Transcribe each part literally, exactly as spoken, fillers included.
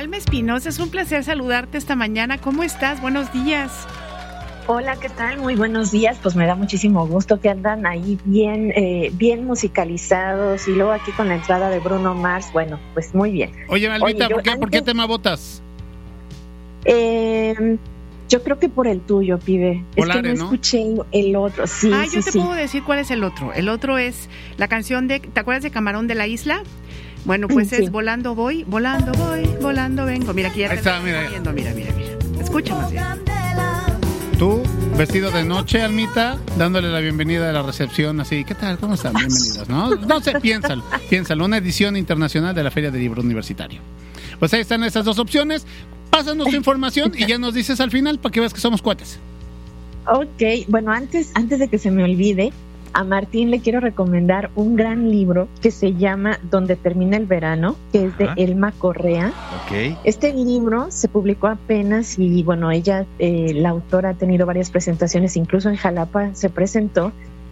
Alma Espinosa, es un placer saludarte esta mañana. ¿Cómo estás? Buenos días. Hola, ¿qué tal? Muy buenos días. Pues me da muchísimo gusto que andan ahí bien, eh, bien musicalizados y luego aquí con la entrada de Bruno Mars. Bueno, pues muy bien. Oye, Almita, ¿por, qué, antes, ¿por qué tema votas? Eh, yo creo que por el tuyo, pibe. Polare, es que no, ¿no? escuché el, el otro. Sí, ah, sí, yo te sí. puedo decir cuál es el otro. El otro es la canción de, ¿te acuerdas de Camarón de la Isla? Bueno, pues sí. es Volando voy, volando voy, volando vengo. Mira, aquí ya Ahí te está, mira. Viendo, mira, mira, mira. Escucha más bien. Tú, vestido de noche, Almita, dándole la bienvenida a la recepción, así, ¿qué tal? ¿Cómo están? Bienvenidos, ¿no? No sé, piénsalo, piénsalo, una edición internacional de la Feria del Libro Universitario. Pues ahí están estas dos opciones, pásanos tu información y ya nos dices al final para que veas que somos cuates. Ok, bueno, antes, antes de que se me olvide, a Martín le quiero recomendar un gran libro que se llama Donde termina el verano, que es de Ajá. Elma Correa. Okay. Este libro se publicó apenas y bueno, ella, eh, la autora, ha tenido varias presentaciones, incluso en Jalapa se presentó.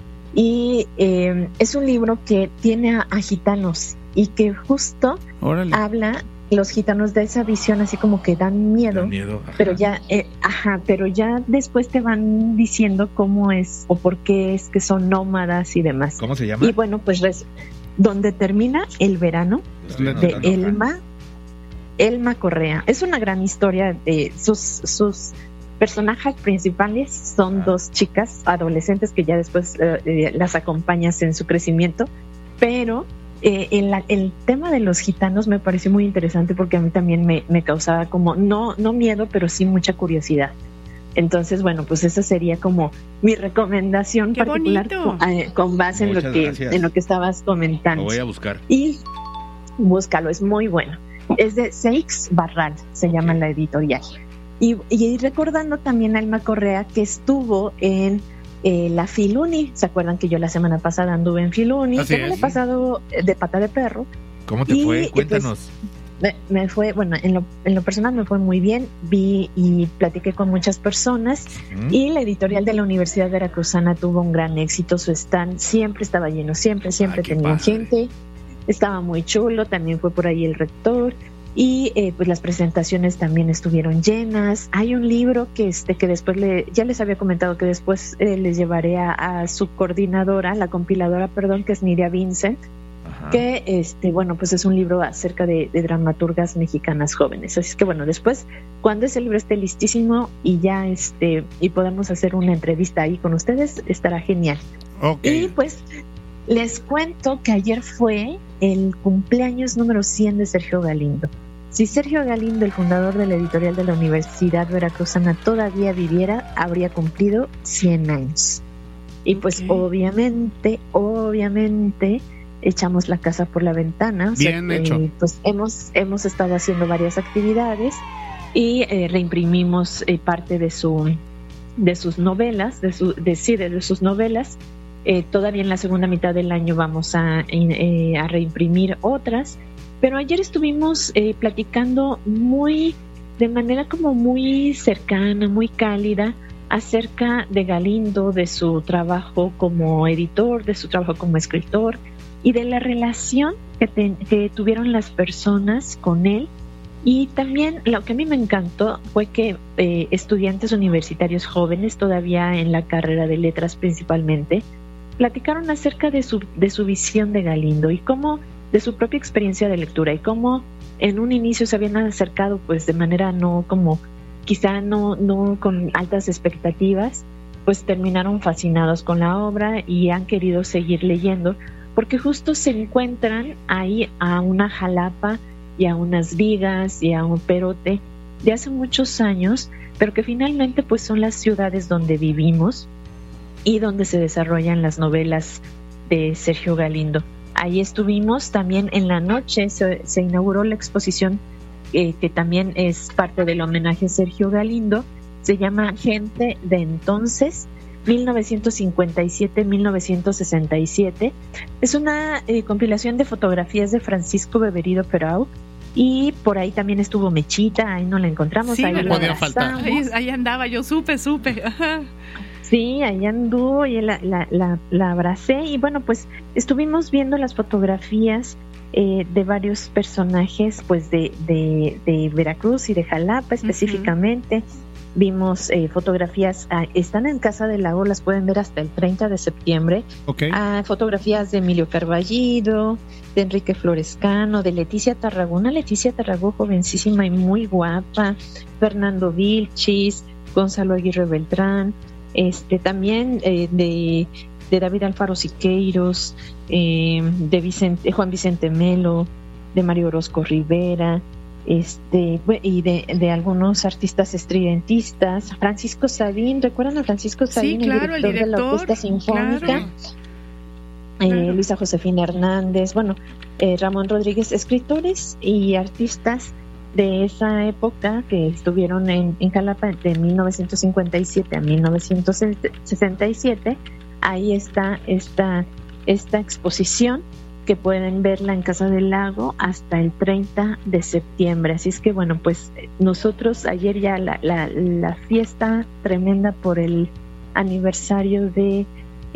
Y eh, es un libro que tiene a, a gitanos y que justo Órale. habla los gitanos de esa visión así como que dan miedo, Dan miedo pero ya eh, ajá, pero ya después te van diciendo cómo es o por qué es que son nómadas y demás. ¿Cómo se llama? Y bueno, pues res, donde termina el verano no, de no, no, Elma Elma Correa. Es una gran historia de sus sus personajes principales son ah. dos chicas adolescentes que ya después eh, eh, las acompañas en su crecimiento, pero Eh, el, el tema de los gitanos me pareció muy interesante porque a mí también me, me causaba como, no, no miedo, pero sí mucha curiosidad. Entonces, bueno, pues esa sería como mi recomendación ¡Qué particular con, eh, con base en lo, que, en lo que estabas comentando. Lo voy a buscar. Y búscalo, es muy bueno. Es de Seix Barral, se okay. llama la editorial. Y, y recordando también a Alma Correa, que estuvo en Eh, la Filuni, ¿se acuerdan que yo la semana pasada anduve en Filuni? Así que me es, he pasado de pata de perro. ¿Cómo te y, fue? Cuéntanos. Pues, me, me fue, bueno, en lo, en lo personal me fue muy bien, vi y platiqué con muchas personas ¿Mm? y la editorial de la Universidad Veracruzana tuvo un gran éxito, su stand siempre estaba lleno, siempre, siempre Ay, tenía gente, estaba muy chulo, también fue por ahí el rector. Y eh, pues las presentaciones también estuvieron llenas. Hay un libro que este que después le ya les había comentado que después eh, les llevaré a, a su coordinadora, la compiladora, perdón, que es Nidia Vincent, Ajá. que este bueno pues es un libro acerca de, de dramaturgas mexicanas jóvenes. Así que bueno, después cuando ese libro esté listísimo y ya este y podamos hacer una entrevista ahí con ustedes, estará genial. Okay. Y pues les cuento que ayer fue el cumpleaños número cien de Sergio Galindo. Si Sergio Galindo, el fundador de la editorial de la Universidad Veracruzana, todavía viviera, habría cumplido cien años. Y pues okay. obviamente, obviamente, echamos la casa por la ventana. Bien o sea, hecho. Eh, pues hemos, hemos estado haciendo varias actividades y eh, reimprimimos eh, parte de su de sus novelas, de, su, de, sí, de, de sus novelas. Eh, todavía en la segunda mitad del año vamos a, eh, a reimprimir otras, pero ayer estuvimos eh, platicando muy de manera como muy cercana, muy cálida acerca de Galindo, de su trabajo como editor, de su trabajo como escritor y de la relación que, te, que tuvieron las personas con él. Y también lo que a mí me encantó fue que eh, estudiantes universitarios jóvenes, todavía en la carrera de letras principalmente, platicaron acerca de su, de su visión de Galindo y cómo, de su propia experiencia de lectura y cómo en un inicio se habían acercado pues de manera no como, quizá no, no con altas expectativas, pues terminaron fascinados con la obra y han querido seguir leyendo porque justo se encuentran ahí a una Jalapa y a unas Vigas y a un Perote de hace muchos años, pero que finalmente pues son las ciudades donde vivimos y donde se desarrollan las novelas de Sergio Galindo. Ahí estuvimos también en la noche, se, se inauguró la exposición eh, que también es parte del homenaje a Sergio Galindo, se llama Gente de Entonces, mil novecientos cincuenta y siete a mil novecientos sesenta y siete. Es una eh, compilación de fotografías de Francisco Beberido Perau y por ahí también estuvo Mechita, ahí no la encontramos. Sí, ahí no podía faltar. Ahí, ahí andaba, yo supe, supe. Ajá. Sí, ahí anduvo y la, la, la, la abracé y bueno, pues estuvimos viendo las fotografías eh, de varios personajes pues de, de, de Veracruz y de Jalapa específicamente. Uh-huh. Vimos eh, fotografías, ah, están en Casa del Lago, las pueden ver hasta el treinta de septiembre. Okay. Ah, fotografías de Emilio Carballido, de Enrique Florescano, de Leticia Tarragó, una Leticia Tarragó jovencísima y muy guapa, Fernando Vilchis, Gonzalo Aguirre Beltrán, este también eh, de, de David Alfaro Siqueiros, eh, de Vicente, Juan Vicente Melo, de Mario Orozco Rivera, este y de, de algunos artistas estridentistas. Francisco Sabín, ¿recuerdan a Francisco Sabín? Sí, claro, el, director el director de la Orquesta Sinfónica. Claro. Eh, claro. Luisa Josefina Hernández, bueno, eh, Ramón Rodríguez, escritores y artistas de esa época que estuvieron en, en Jalapa de mil novecientos cincuenta y siete a mil novecientos sesenta y siete. Ahí está esta, esta exposición que pueden verla en Casa del Lago hasta el treinta de septiembre. Así es que bueno, pues nosotros ayer ya la, la, la fiesta tremenda por el aniversario de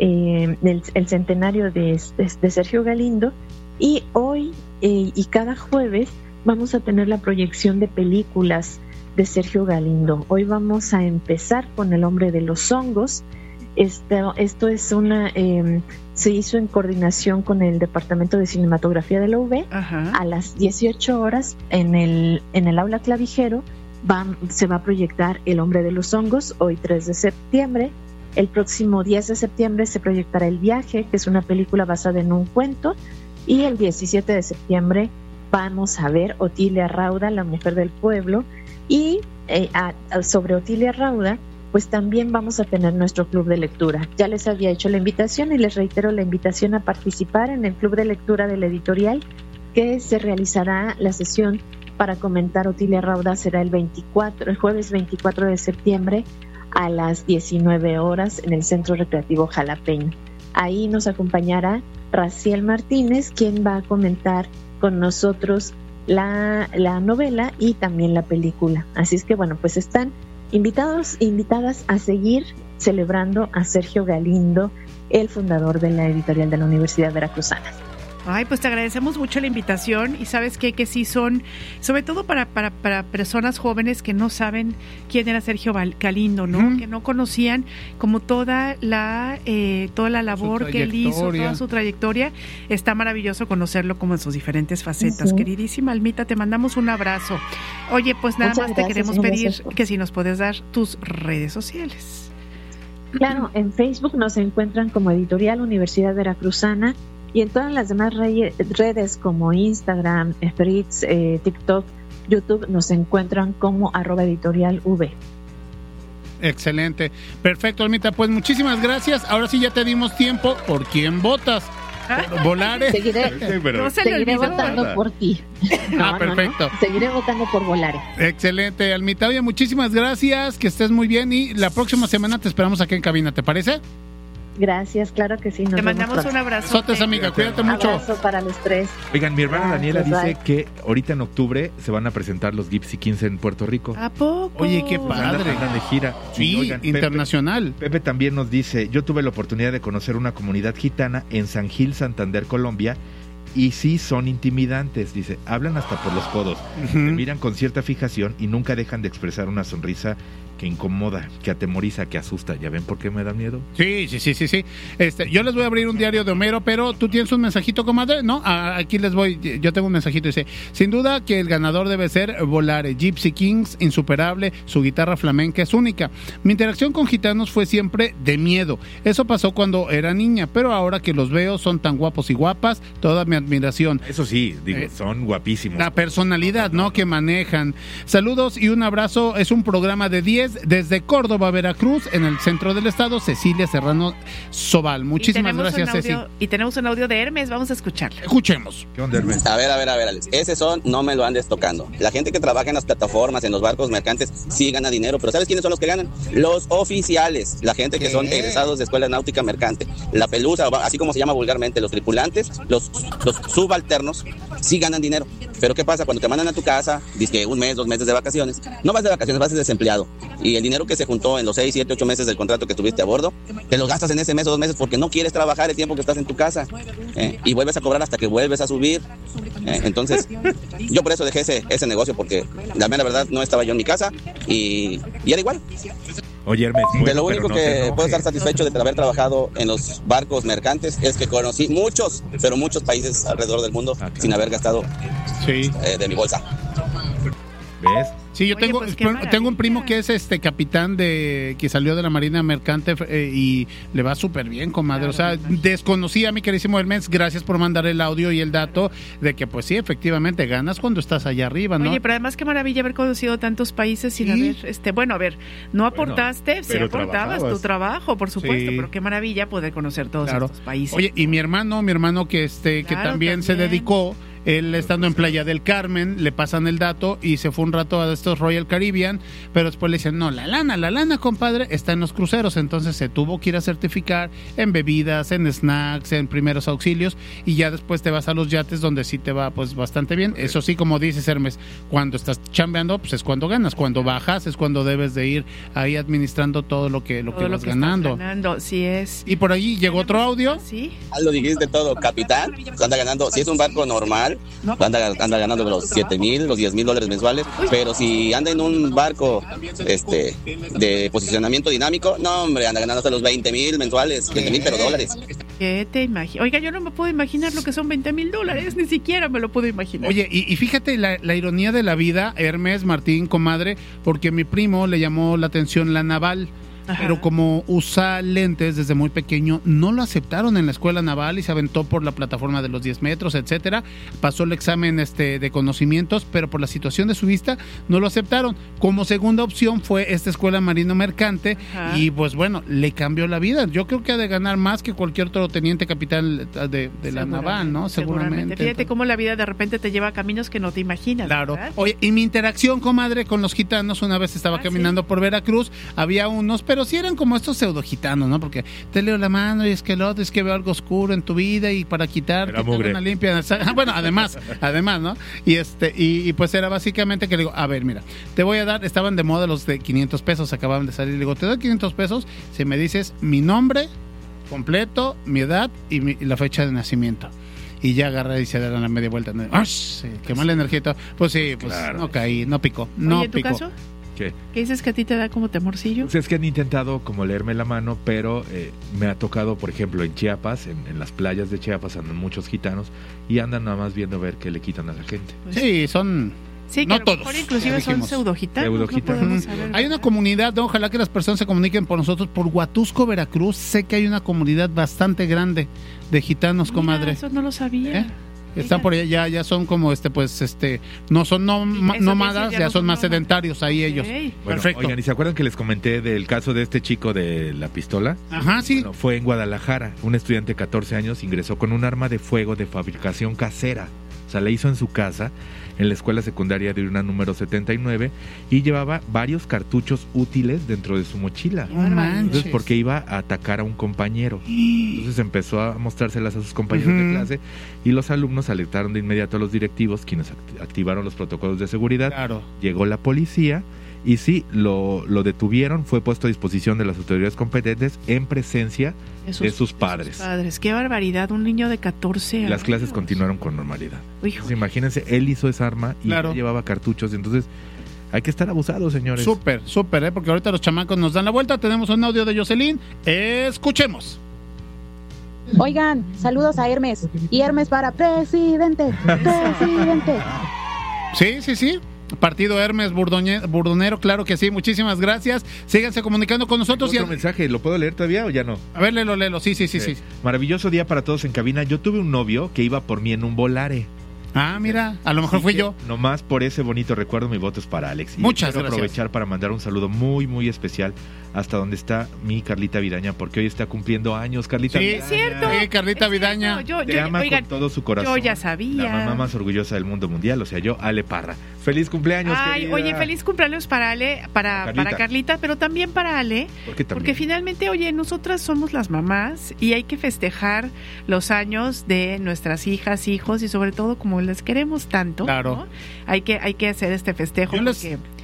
eh, del el centenario de, de, de Sergio Galindo, y hoy eh, y cada jueves vamos a tener la proyección de películas de Sergio Galindo. Hoy vamos a empezar con El hombre de los hongos. Esto, esto es una eh, se hizo en coordinación con el Departamento de Cinematografía de la U B. Ajá. A las dieciocho horas en el en el aula Clavijero va, se va a proyectar El hombre de los hongos, hoy tres de septiembre. El próximo diez de septiembre se proyectará El viaje, que es una película basada en un cuento, y el diecisiete de septiembre vamos a ver Otilia Rauda, la mujer del pueblo, y eh, a, a, sobre Otilia Rauda pues también vamos a tener nuestro club de lectura. Ya les había hecho la invitación y les reitero la invitación a participar en el club de lectura de la editorial, que se realizará la sesión para comentar Otilia Rauda. Será el veinticuatro, el jueves veinticuatro de septiembre a las diecinueve horas en el Centro Recreativo Jalapeño. Ahí nos acompañará Raciel Martínez, quien va a comentar con nosotros la, la novela y también la película. Así es que bueno, pues están invitados e invitadas a seguir celebrando a Sergio Galindo, el fundador de la editorial de la Universidad Veracruzana. Ay, pues te agradecemos mucho la invitación, y sabes qué, que sí son, sobre todo para, para, para personas jóvenes que no saben quién era Sergio Galindo, ¿no? Mm. Que no conocían como toda la eh, toda la labor que él hizo, toda su trayectoria. Está maravilloso conocerlo como en sus diferentes facetas. Sí. Queridísima Almita, te mandamos un abrazo. Oye, pues nada Muchas más gracias, te queremos pedir gracias. que si nos puedes dar tus redes sociales. Claro, en Facebook nos encuentran como Editorial Universidad Veracruzana, y en todas las demás re- redes como Instagram, Threads, eh, TikTok, YouTube nos encuentran como arroba editorial V. Excelente. Perfecto, Almita. Pues muchísimas gracias. Ahora sí ya te dimos tiempo. ¿Por quién votas? ¿Por Volares? Seguiré, sí, pero... no se seguiré votando nada. por ti. No, ah, perfecto. No, no. Seguiré votando por Volares. Excelente, Almita. Oye, muchísimas gracias. Que estés muy bien, y la próxima semana te esperamos aquí en cabina. ¿Te parece? Gracias, claro que sí. Nos Te mandamos un abrazo. Sotes, amiga, cuídate mucho. Un abrazo para los tres. Oigan, mi hermana Gracias, Daniela dice bye. que ahorita en octubre se van a presentar los Gypsy Kings en Puerto Rico. ¿A poco? Oye, qué padre. Andan de gira. Sí, oigan, internacional. Pepe, Pepe también nos dice, yo tuve la oportunidad de conocer una comunidad gitana en San Gil, Santander, Colombia, y sí son intimidantes, dice, hablan hasta por los codos, uh-huh. Te miran con cierta fijación y nunca dejan de expresar una sonrisa que incomoda, que atemoriza, que asusta. ¿Ya ven por qué me da miedo? Sí, sí, sí, sí, sí. Este, yo les voy a abrir un diario de Homero, pero tú tienes un mensajito, comadre, ¿no? Aquí les voy, yo tengo un mensajito, dice, sin duda que el ganador debe ser Volare, Gypsy Kings, insuperable, su guitarra flamenca es única. Mi interacción con gitanos fue siempre de miedo. Eso pasó cuando era niña, pero ahora que los veo son tan guapos y guapas, toda mi admiración. Eso sí, digo, eh, son guapísimos. La personalidad, ¿no? Que manejan. Saludos y un abrazo. Es un programa de diez desde Córdoba, Veracruz, en el centro del estado, Cecilia Serrano Sobal. Muchísimas gracias, audio, Ceci. Y tenemos un audio de Hermes, vamos a escucharlo. Escuchemos. ¿Qué onda, Hermes? A ver, a ver, a ver, Alex. Ese son, no me lo andes tocando. La gente que trabaja en las plataformas, en los barcos mercantes, sí gana dinero, pero ¿sabes quiénes son los que ganan? Los oficiales, la gente que ¿Qué? son egresados de Escuela Náutica Mercante. La pelusa, así como se llama vulgarmente, los tripulantes, los, los subalternos, sí ganan dinero. Pero ¿qué pasa? Cuando te mandan a tu casa, dices que un mes, dos meses de vacaciones, no vas de vacaciones, vas de desempleado. y el dinero que se juntó en los seis, siete, ocho meses del contrato que estuviste a bordo, te lo gastas en ese mes o dos meses porque no quieres trabajar el tiempo que estás en tu casa, eh, y vuelves a cobrar hasta que vuelves a subir. Eh, entonces, yo por eso dejé ese, ese negocio, porque la mera verdad no estaba yo en mi casa y, y era igual. Oye, Hermes, bueno, de lo único no que puedo estar satisfecho de haber trabajado en los barcos mercantes es que conocí muchos, pero muchos países alrededor del mundo ah, sin haber gastado sí. eh, de mi bolsa. ¿Ves? Sí, yo Oye, tengo pues, tengo un primo que es este capitán de que salió de la Marina Mercante eh, y le va súper bien, comadre. Claro, o sea, desconocía, mi queridísimo Hermes, gracias por mandar el audio y el dato de que pues sí, efectivamente ganas cuando estás allá arriba, ¿no? Oye, pero además qué maravilla haber conocido tantos países sin ¿Sí? haber, este, bueno, a ver, no aportaste, bueno, sí aportabas tu trabajo, por supuesto, sí. pero qué maravilla poder conocer todos claro. estos países. Oye, y mi hermano, mi hermano que este que claro, también, también se dedicó. Él estando en Playa del Carmen, le pasan el dato y se fue un rato a estos Royal Caribbean, pero después le dicen, no, la lana, la lana, compadre, está en los cruceros. Entonces se tuvo que ir a certificar en bebidas, en snacks, en primeros auxilios, y ya después te vas a los yates donde sí te va pues bastante bien. Eso sí, como dices, Hermes, cuando estás chambeando, pues es cuando ganas. Cuando bajas es cuando debes de ir ahí administrando todo lo que, lo todo que vas lo que ganando. ganando. Sí es. Y por allí llegó otro audio. Sí. Lo dijiste todo, capitán, anda ganando, si es un barco normal, anda, anda ganando los siete mil, los diez mil dólares mensuales, pero si anda en un barco este de posicionamiento dinámico, no hombre, anda ganando hasta los veinte mil mensuales, veinte mil pero dólares. ¿Qué te imaginas? Oiga, yo no me puedo imaginar lo que son veinte mil dólares, ni siquiera me lo puedo imaginar. Oye, y, y fíjate la, la ironía de la vida, Hermes, Martín, comadre, porque mi primo le llamó la atención la naval. Ajá. Pero como usa lentes desde muy pequeño, no lo aceptaron en la escuela naval y se aventó por la plataforma de los diez metros, etcétera. Pasó el examen este de conocimientos, pero por la situación de su vista no lo aceptaron. Como segunda opción fue esta escuela marino mercante. Ajá. Y pues bueno, le cambió la vida. Yo creo que ha de ganar más que cualquier otro teniente capitán de, de la naval, ¿no? Seguramente. Seguramente. Fíjate cómo la vida de repente te lleva a caminos que no te imaginas. Claro. ¿verdad? Oye, y mi interacción, comadre, con los gitanos, una vez estaba ah, caminando ¿sí? por Veracruz, había unos, pero sí eran como estos pseudo gitanos, ¿no? Porque te leo la mano y es que el otro es que veo algo oscuro en tu vida y para quitar una limpia. Bueno, además, además, ¿no? Y este y, y pues era básicamente que le digo, a ver, mira, te voy a dar, estaban de moda los de quinientos pesos, acababan de salir, le digo, te doy quinientos pesos si me dices mi nombre completo, mi edad y, mi, y la fecha de nacimiento. Y ya agarra y se da la media vuelta. ¡Oh, sí, qué mala energía! Pues sí, pues claro. no caí, no picó, no Oye, ¿en tu picó. caso? ¿Qué? ¿Qué dices que a ti te da como temorcillo? Pues es que han intentado como leerme la mano, pero eh, me ha tocado, por ejemplo, en Chiapas, en, en las playas de Chiapas andan muchos gitanos y andan nada más viendo a ver qué le quitan a la gente. Pues, sí, son... Sí, que no a lo todos. mejor inclusive son pseudogitanos. Pseudogitanos. No saber, hay una comunidad, ¿no? Ojalá que las personas se comuniquen por nosotros. Por Huatusco, Veracruz, sé que hay una comunidad bastante grande de gitanos, Mira, comadre. Eso no lo sabía. ¿Eh? Están por allá, ya, ya son como este, pues, este, no son no, sí, nómadas, ya, ya no son más sedentarios ahí okay. ellos. Bueno, perfecto. Oigan, ¿y se acuerdan que les comenté del caso de este chico de la pistola? Ajá, sí. Bueno, fue en Guadalajara. Un estudiante de catorce años ingresó con un arma de fuego de fabricación casera. O sea, la hizo en su casa, en la escuela secundaria de Iruna número setenta y nueve, y llevaba varios cartuchos útiles dentro de su mochila. No Entonces, porque iba a atacar a un compañero. Entonces empezó a mostrárselas a sus compañeros uh-huh. de clase, y los alumnos alertaron de inmediato a los directivos, quienes activaron los protocolos de seguridad. Claro. Llegó la policía, y sí, lo, lo detuvieron, fue puesto a disposición de las autoridades competentes en presencia de sus, de sus padres. De sus padres. Qué barbaridad, un niño de catorce años. Las clases continuaron con normalidad. Entonces, imagínense, él hizo esa arma y claro. llevaba cartuchos, entonces hay que estar abusados, señores. Súper, súper, ¿eh? Porque ahorita los chamacos nos dan la vuelta. Tenemos un audio de Jocelyn. Escuchemos. Oigan, saludos a Hermes. Y Hermes para presidente. Presidente. Sí, sí, sí. Partido Hermes Burdonero, claro que sí, muchísimas gracias. Síganse comunicando con nosotros. Otro y... mensaje, ¿lo puedo leer todavía o ya no? A ver, léelo, léelo, sí, sí, sí, sí. Maravilloso día para todos en cabina. Yo tuve un novio que iba por mí en un Volare. Ah, mira, a lo mejor fui yo. Nomás por ese bonito recuerdo, mi voto es para Alex. Y muchas quiero gracias. Aprovechar para mandar un saludo muy, muy especial hasta donde está mi Carlita Vidaña, porque hoy está cumpliendo años, Carlita sí, Vidaña. Es cierto. Sí, Carlita es Vidaña. Yo, Te yo, ama oigan, con todo su corazón. Yo ya sabía. La mamá más orgullosa del mundo mundial, o sea, yo, Ale Parra. Feliz cumpleaños, Ay, querida. Oye, feliz cumpleaños para Ale, para Carlita. para Carlita, pero también para Ale. ¿Por qué también? Porque finalmente, oye, nosotras somos las mamás y hay que festejar los años de nuestras hijas, hijos y sobre todo como les queremos tanto. Claro. ¿no? Hay que hay que hacer este festejo yo les, porque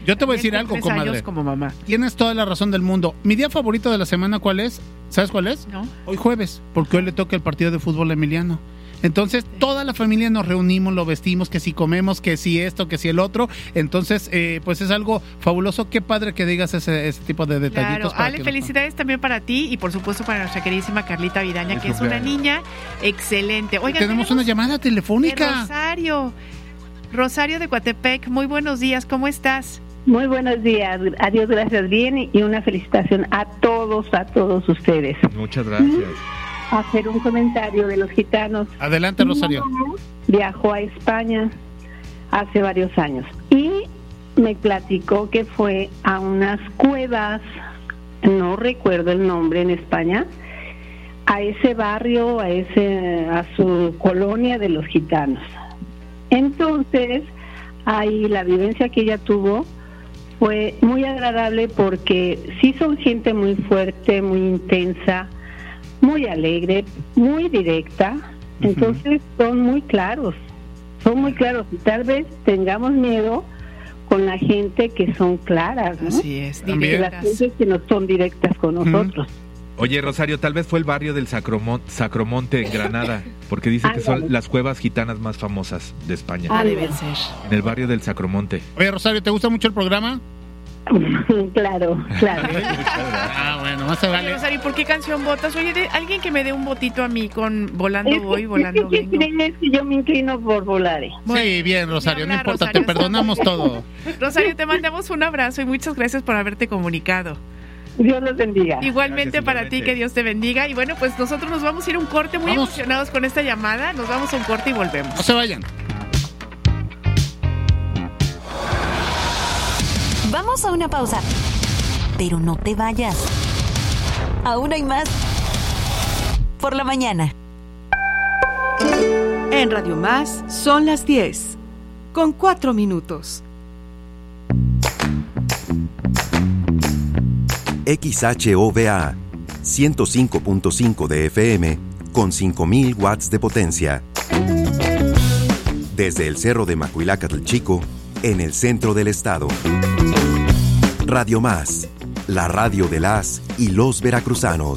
Yo te voy a decir También algo, cumples comadre. años como mamá. Tienes toda la razón del mundo. Mi día favorito de la semana, ¿cuál es? ¿Sabes cuál es? No. Hoy jueves, porque hoy le toca el partido de fútbol a Emiliano. Entonces, toda la familia nos reunimos, lo vestimos, que si comemos, que si esto, que si el otro. Entonces, eh, pues es algo fabuloso. Qué padre que digas ese, ese tipo de detallitos. Claro, para Ale, que felicidades también para ti y por supuesto para nuestra queridísima Carlita Vidaña, que es una niña excelente. Oigan, tenemos una llamada de telefónica. Rosario. Rosario de Coatepec, muy buenos días, ¿cómo estás? Muy buenos días, adiós, gracias, bien, y una felicitación a todos, a todos ustedes. Muchas gracias. Hacer un comentario de los gitanos. Adelante, Rosario. Viajó a España hace varios años y me platicó que fue a unas cuevas, no recuerdo el nombre en España, a ese barrio, a ese, a su colonia de los gitanos. Entonces, ahí la vivencia que ella tuvo fue muy agradable porque sí son gente muy fuerte, muy intensa, muy alegre, muy directa, entonces uh-huh. son muy claros, son muy claros y tal vez tengamos miedo con la gente que son claras, ¿no? Así es, directas. Las gentes que no son directas con nosotros. Uh-huh. Oye, Rosario, tal vez fue el barrio del Sacromont, Sacromonte en Granada, porque dice que son las cuevas gitanas más famosas de España. Ah, debe ser. En el barrio del Sacromonte. Oye, Rosario, ¿te gusta mucho el programa? Claro, claro. Ah, bueno, más vale. Oye, Rosario, ¿por qué canción votas? Oye, de, alguien que me dé un votito a mí con Volando es que, Voy, Volando es que, Vengo. Es que yo me inclino por Volare. Sí, bien, Rosario, no Habla, importa, Rosario, te perdonamos todo. Rosario, te mandamos un abrazo y muchas gracias por haberte comunicado. Dios los bendiga. Igualmente Gracias, para igualmente. ti, que Dios te bendiga. Y bueno, pues nosotros nos vamos a ir a un corte, muy Vamos. emocionados con esta llamada. Nos vamos a un corte y volvemos. No se vayan. Vamos a una pausa. Pero no te vayas. Aún hay más. Por la mañana. En Radio Más son las diez, con cuatro minutos. X H O V A, ciento cinco punto cinco de F M, con cinco mil watts de potencia. Desde el Cerro de Macuilácatl Chico, en el centro del estado. Radio Más, la radio de las y los veracruzanos.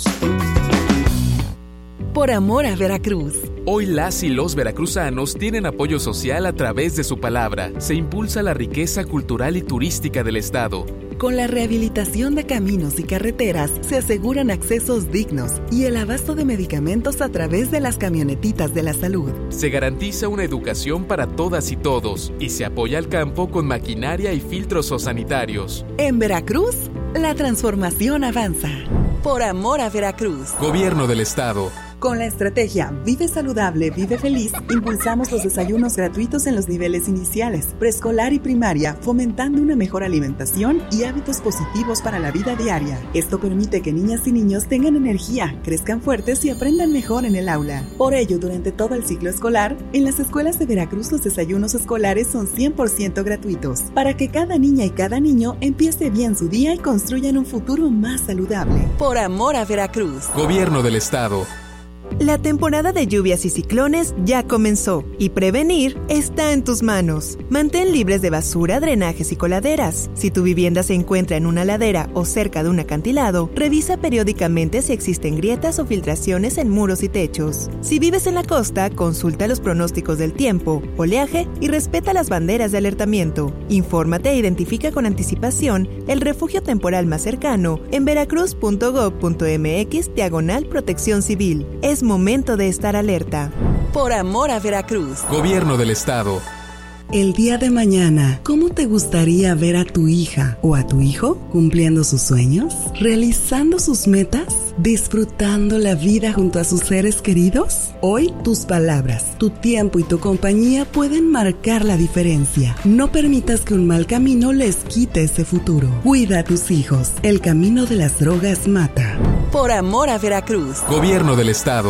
Por amor a Veracruz. Hoy las y los veracruzanos tienen apoyo social a través de su palabra. Se impulsa la riqueza cultural y turística del estado. Con la rehabilitación de caminos y carreteras se aseguran accesos dignos y el abasto de medicamentos a través de las camionetitas de la salud. Se garantiza una educación para todas y todos y se apoya al campo con maquinaria y filtros sanitarios. En Veracruz, la transformación avanza. Por amor a Veracruz. Gobierno del estado. Con la estrategia Vive Saludable, Vive Feliz, impulsamos los desayunos gratuitos en los niveles iniciales, preescolar y primaria, fomentando una mejor alimentación y hábitos positivos para la vida diaria. Esto permite que niñas y niños tengan energía, crezcan fuertes y aprendan mejor en el aula. Por ello, durante todo el ciclo escolar, en las escuelas de Veracruz los desayunos escolares son cien por ciento gratuitos, para que cada niña y cada niño empiece bien su día y construyan un futuro más saludable. Por amor a Veracruz. Gobierno del estado. La temporada de lluvias y ciclones ya comenzó y prevenir está en tus manos. Mantén libres de basura, drenajes y coladeras. Si tu vivienda se encuentra en una ladera o cerca de un acantilado, revisa periódicamente si existen grietas o filtraciones en muros y techos. Si vives en la costa, consulta los pronósticos del tiempo, oleaje y respeta las banderas de alertamiento. Infórmate e identifica con anticipación el refugio temporal más cercano en veracruz punto gob punto mx diagonal protección civil. Es momento de estar alerta. Por amor a Veracruz. Gobierno del estado. El día de mañana, ¿cómo te gustaría ver a tu hija o a tu hijo cumpliendo sus sueños, realizando sus metas, disfrutando la vida junto a sus seres queridos? Hoy, tus palabras, tu tiempo y tu compañía pueden marcar la diferencia. No permitas que un mal camino les quite ese futuro. Cuida a tus hijos. El camino de las drogas mata. Por amor a Veracruz. Gobierno del estado.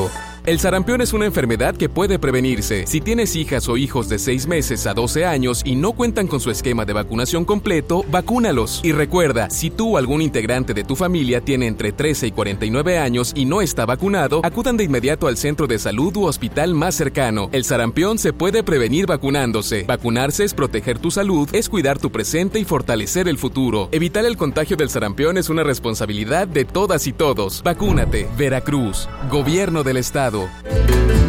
El sarampión es una enfermedad que puede prevenirse. Si tienes hijas o hijos de seis meses a doce años y no cuentan con su esquema de vacunación completo, vacúnalos. Y recuerda, si tú o algún integrante de tu familia tiene entre trece y cuarenta y nueve años y no está vacunado, acudan de inmediato al centro de salud u hospital más cercano. El sarampión se puede prevenir vacunándose. Vacunarse es proteger tu salud, es cuidar tu presente y fortalecer el futuro. Evitar el contagio del sarampión es una responsabilidad de todas y todos. Vacúnate. Veracruz. Gobierno del Estado.